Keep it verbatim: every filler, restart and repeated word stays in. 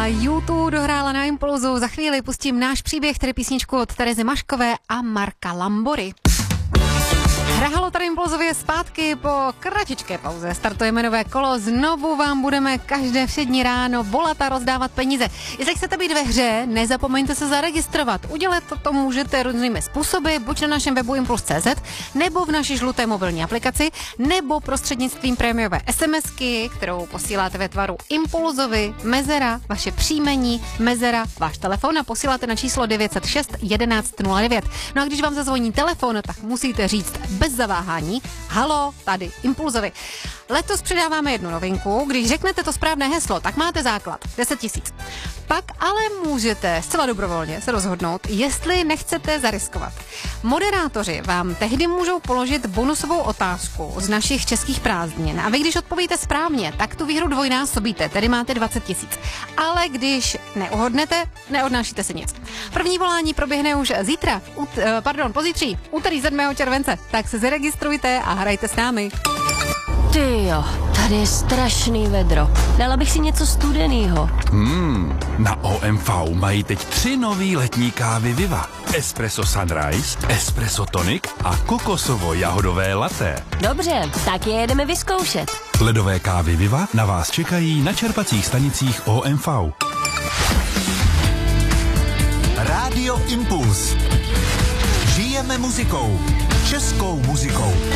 YouTube dohrála na Impulzu. Za chvíli pustím náš příběh, tedy písničku od Terezy Maškové a Marka Lambory. Hrahalo tady Impulzově zpátky po kratičké pauze. Startujeme nové kolo, znovu vám budeme každé všední ráno volat a rozdávat peníze. Jestli chcete být ve hře, nezapomeňte se zaregistrovat. Udělat to můžete různými způsoby, buď na našem webu impuls tečka cé zet, nebo v naší žluté mobilní aplikaci, nebo prostřednictvím prémiové SMSky, kterou posíláte ve tvaru Impulzovi, mezera, vaše příjmení, mezera, váš telefon a posíláte na číslo devět set šest jedenáct nula devět. No a když vám zazvoní telefon, tak musíte říct bez zaváhání: halo, tady Impulzovi. Letos přidáváme jednu novinku. Když řeknete to správné heslo, tak máte základ deset tisíc. Pak ale můžete zcela dobrovolně se rozhodnout, jestli nechcete zariskovat. Moderátoři vám tehdy můžou položit bonusovou otázku z našich českých prázdnin a vy, když odpovíte správně, tak tu výhru dvojnásobíte, tedy máte dvacet tisíc. Ale když neuhodnete, neodnášíte si nic. První volání proběhne už zítra, ut, pardon, pozítří, úterý sedmého července, tak se zaregistrujte a hrajte s námi. Ty jo, tady je strašný vedro. Dala bych si něco studenýho. Hmm, na O M V mají teď tři nový letní kávy Viva. Espresso Sunrise, Espresso Tonic a kokosovo-jahodové latte. Dobře, tak je jedeme vyzkoušet. Ledové kávy Viva na vás čekají na čerpacích stanicích O M V. Rádio Impuls. Žijeme muzikou. Českou muzikou.